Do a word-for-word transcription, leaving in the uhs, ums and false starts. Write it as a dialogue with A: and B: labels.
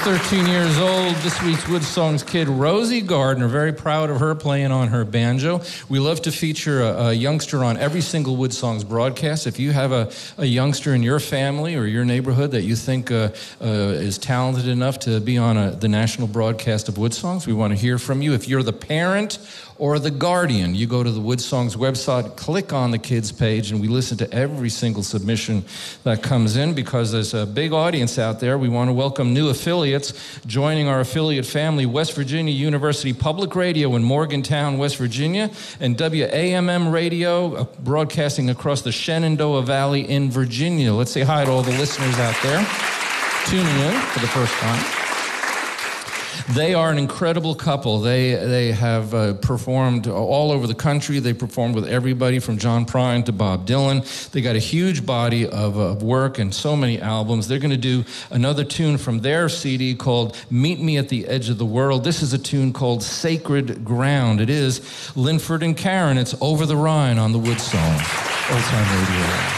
A: thirteen years old. This week's Wood Songs kid, Rosie Gardner. Very proud of her playing on her banjo. We love to feature a, a youngster on every single Wood Songs broadcast. If you have a, a youngster in your family or your neighborhood that you think uh, uh, is talented enough to be on a, the national broadcast of Wood Songs, we want to hear from you. If you're the parent or the guardian, you go to the Wood Songs website, click on the kids page, and we listen to every single submission that comes in because there's a big audience out there. We want to welcome new affiliates joining our affiliate family, West Virginia University Public Radio in Morgantown, West Virginia, and W A M M Radio, uh, broadcasting across the Shenandoah Valley in Virginia. Let's say hi to all the listeners out there tuning in for the first time. They are an incredible couple. They they have uh, performed all over the country. They performed with everybody from John Prine to Bob Dylan. They got a huge body of, of work and so many albums. They're going to do another tune from their C D called Meet Me at the Edge of the World. This is a tune called Sacred Ground. It is Linford and Karen. It's Over the Rhine on the Wood Songs. Old Time Radio.